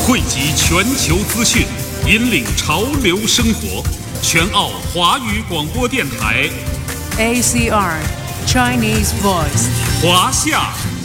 汇集全球资讯，引领潮流生活。全澳华语广播电台 ACR Chinese Voice 华夏